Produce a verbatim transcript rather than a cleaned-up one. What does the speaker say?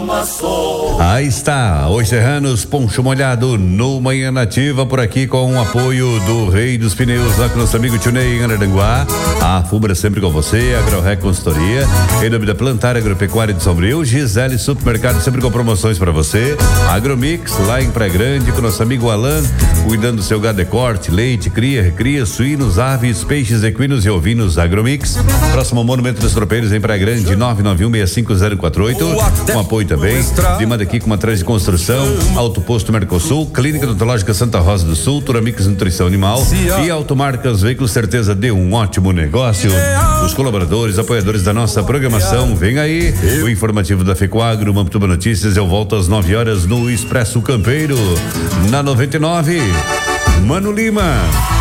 Aí está, os Serranos, poncho molhado no Manhã Nativa, por aqui com o apoio do Rei dos Pneus, lá com nosso amigo Tunei em Araranguá. A Fubra sempre com você, AgroRec Consultoria, em nome da Plantar Agropecuária de Sombrio, Gisele Supermercado sempre com promoções para você. Agromix, lá em Praia Grande, com nosso amigo Alan, cuidando do seu gado de corte, leite, cria, recria, suínos, aves, peixes, equinos e ovinos. Agromix, próximo Monumento dos Tropeiros em Praia Grande, nove nove um seis cinco zero quatro oito, com apoio também de Manda aqui com uma atrás de construção, Auto Posto Mercosul, Clínica Odontológica Santa Rosa do Sul, Turamix Nutrição Animal e Automarcas Veículos, certeza de um ótimo negócio. Os colaboradores, apoiadores da nossa programação, vem aí o informativo da Fecoagro, Mamptuba Notícias. Eu volto às nove horas no Expresso Campeiro, na noventa e nove. Mano Lima.